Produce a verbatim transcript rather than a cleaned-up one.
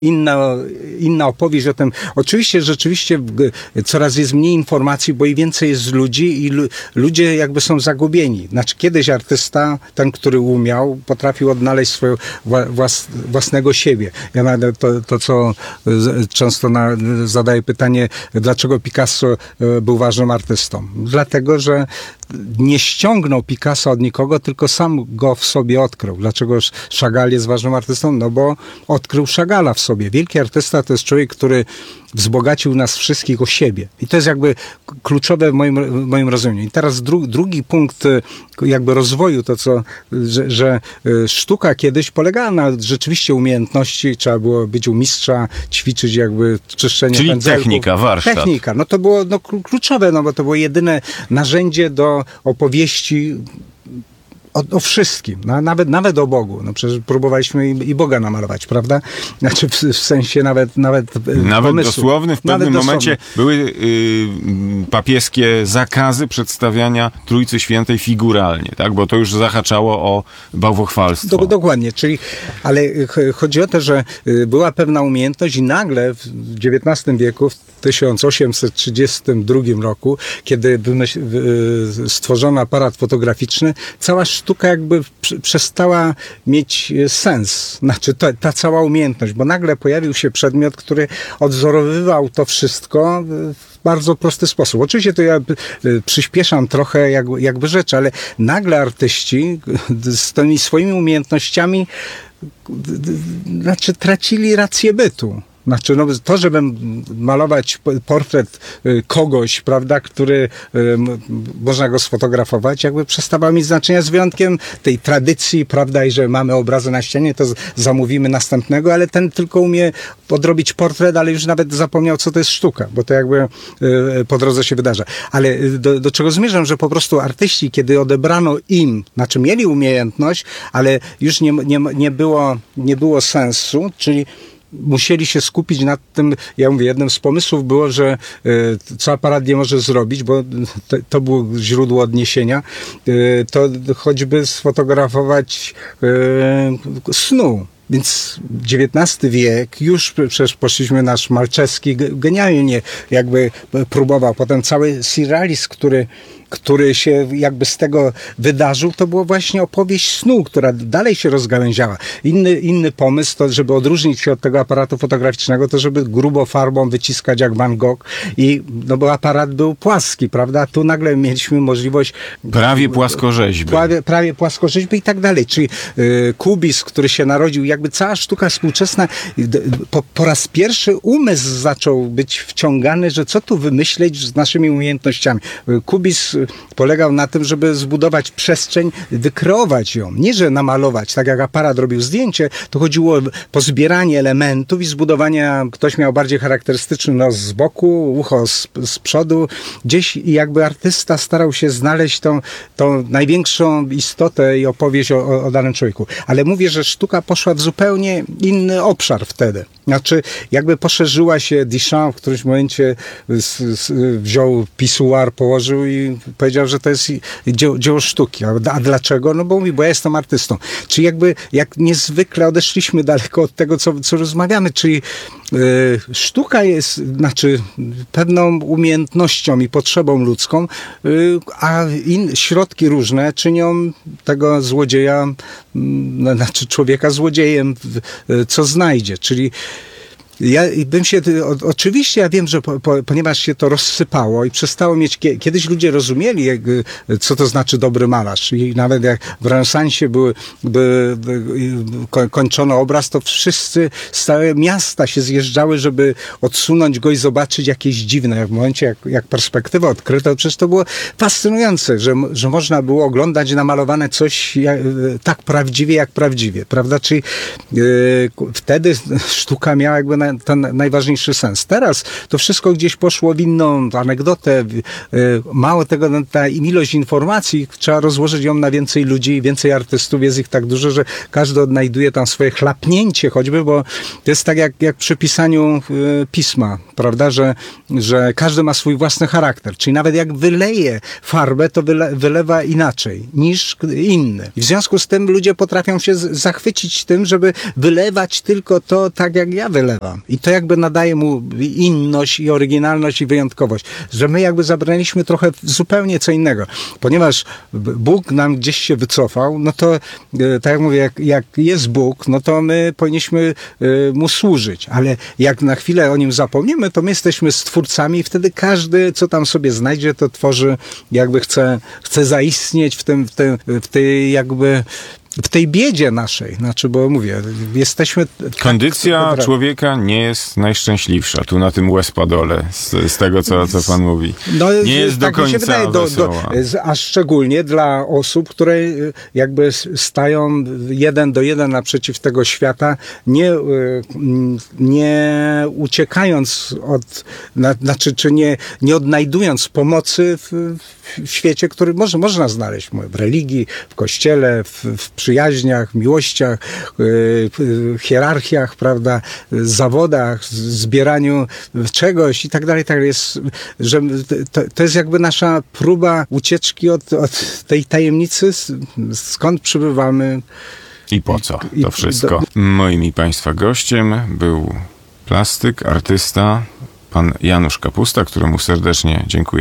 Inna, inna opowieść o tym. Oczywiście, rzeczywiście coraz jest mniej informacji, bo i więcej jest ludzi i lu, ludzie jakby są zagubieni. Znaczy kiedyś artysta, ten, który umiał, potrafił odnaleźć swojego włas, własnego siebie. Ja nawet to, to co często na, zadaję pytanie, dlaczego Picasso był ważnym artystą? Dlatego, że nie ściągnął Picasso od nikogo, tylko sam go w sobie odkrył. Dlaczego Chagall jest ważnym artystą? No bo odkrył Chagalla w sobie. Wielki artysta to jest człowiek, który wzbogacił nas wszystkich o siebie. I to jest jakby kluczowe w moim, w moim rozumieniu. I teraz dru, drugi punkt jakby rozwoju, to co, że, że sztuka kiedyś polegała na rzeczywiście umiejętności, trzeba było być u mistrza, ćwiczyć jakby czyszczenie Czyli pędzelków. technika, warsztat. Technika, no to było no, kluczowe, no bo to było jedyne narzędzie do opowieści O, o wszystkim, no, nawet, nawet o Bogu. No przecież próbowaliśmy i, i Boga namalować, prawda? Znaczy w, w sensie nawet Nawet, nawet pomysłu. dosłowny, w pewnym nawet momencie dosłowny. były y, papieskie zakazy przedstawiania Trójcy Świętej figuralnie, tak? Bo to już zahaczało o bałwochwalstwo. Do, dokładnie, czyli, ale chodzi o to, że była pewna umiejętność i nagle w dziewiętnastym wieku, w tysiąc osiemset trzydziestym drugim roku, kiedy wymyśl, stworzono aparat fotograficzny, cała sztuka jakby przestała mieć sens. Znaczy ta, ta cała umiejętność, bo nagle pojawił się przedmiot, który odwzorowywał to wszystko w bardzo prosty sposób. Oczywiście to ja przyspieszam trochę jakby, jakby rzecz, ale nagle artyści z tymi swoimi umiejętnościami znaczy tracili rację bytu. Znaczy, no, to, żeby malować portret kogoś, prawda, który można go sfotografować, jakby przestawało mieć znaczenia, z wyjątkiem tej tradycji, prawda, i że mamy obrazy na ścianie, to zamówimy następnego, ale ten tylko umie odrobić portret, ale już nawet zapomniał, co to jest sztuka, bo to jakby po drodze się wydarza. Ale do, do czego zmierzam, że po prostu artyści, kiedy odebrano im, znaczy mieli umiejętność, ale już nie, nie, nie, było, nie było sensu, czyli musieli się skupić nad tym, ja mówię, jednym z pomysłów było, że y, co aparat nie może zrobić, bo to, to było źródło odniesienia, y, to choćby sfotografować y, snu. Więc dziewiętnasty wiek, już przecież poszliśmy na Szmalczewski, genialnie jakby próbował. Potem cały surrealizm, który który się jakby z tego wydarzył, to była właśnie opowieść snu, która dalej się rozgałęziała. Inny, inny pomysł, to żeby odróżnić się od tego aparatu fotograficznego, to żeby grubo farbą wyciskać jak Van Gogh i, no bo aparat był płaski, prawda? Tu nagle mieliśmy możliwość prawie płaskorzeźby. Prawie, prawie płaskorzeźby i tak dalej. Czyli y, kubizm, który się narodził, jakby cała sztuka współczesna, y, po, po raz pierwszy umysł zaczął być wciągany, że co tu wymyśleć z naszymi umiejętnościami. Y, kubizm polegał na tym, żeby zbudować przestrzeń, wykreować ją. Nie, że namalować, tak jak aparat robił zdjęcie, to chodziło o pozbieranie elementów i zbudowanie, ktoś miał bardziej charakterystyczny nos z boku, ucho z, z przodu, gdzieś i jakby artysta starał się znaleźć tą, tą największą istotę i opowieść o, o, o danym człowieku. Ale mówię, że sztuka poszła w zupełnie inny obszar wtedy. Znaczy, jakby poszerzyła się, Duchamp w którymś momencie z, z, wziął pisuar, położył i powiedział, że to jest dzieło, dzieło sztuki. A, a dlaczego? No bo mówi, bo ja jestem artystą. Czyli jakby, jak niezwykle odeszliśmy daleko od tego, co, co rozmawiamy. Czyli y, sztuka jest, znaczy, pewną umiejętnością i potrzebą ludzką, y, a in, środki różne czynią tego złodzieja, y, znaczy człowieka złodziejem, y, co znajdzie. Czyli ja bym się, o, oczywiście ja wiem, że po, po, ponieważ się to rozsypało i przestało mieć, kiedyś ludzie rozumieli, jak, co to znaczy dobry malarz. I nawet jak w renesansie były, by, by, kończono obraz, to wszyscy z całe miasta się zjeżdżały, żeby odsunąć go i zobaczyć jakieś dziwne. Jak w momencie, jak, jak perspektywę odkryto, przecież to było fascynujące, że, że można było oglądać namalowane coś jak, tak prawdziwie, jak prawdziwie, prawda? Czyli yy, wtedy sztuka miała jakby na, ten, ten najważniejszy sens. Teraz to wszystko gdzieś poszło w inną anegdotę. Mało tego, ta ilość informacji, trzeba rozłożyć ją na więcej ludzi, więcej artystów, jest ich tak dużo, że każdy odnajduje tam swoje chlapnięcie choćby, bo to jest tak jak, jak przy pisaniu pisma, prawda, że, że każdy ma swój własny charakter, czyli nawet jak wyleje farbę, to wyle, wylewa inaczej niż inny. I w związku z tym ludzie potrafią się z, zachwycić tym, żeby wylewać tylko to tak, jak ja wylewam. I to jakby nadaje mu inność i oryginalność i wyjątkowość. Że my jakby zabraliśmy trochę zupełnie co innego. Ponieważ Bóg nam gdzieś się wycofał, no to tak jak mówię, jak, jak jest Bóg, no to my powinniśmy Mu służyć. Ale jak na chwilę o Nim zapomnimy, to my jesteśmy stwórcami i wtedy każdy, co tam sobie znajdzie, to tworzy, jakby chce, chce zaistnieć w tym, w tym, w tej jakby w tej biedzie naszej, znaczy, bo mówię, jesteśmy... Kondycja tak, człowieka nie jest najszczęśliwsza, tu na tym łez-padole, z, z tego, co, co pan mówi. No, nie jest tak do końca mi się wydaje, do, do, a szczególnie dla osób, które jakby stają jeden do jeden naprzeciw tego świata, nie, nie uciekając od, na, znaczy, czy nie, nie odnajdując pomocy w, w świecie, który może, można znaleźć w religii, w kościele, w, w przyjaźniach, miłościach, yy, hierarchiach, prawda, zawodach, zbieraniu czegoś i tak dalej, tak jest, że to, to jest jakby nasza próba ucieczki od, od tej tajemnicy, skąd przybywamy. I po co to wszystko. Moim i państwa gościem był plastyk, artysta, pan Janusz Kapusta, któremu serdecznie dziękuję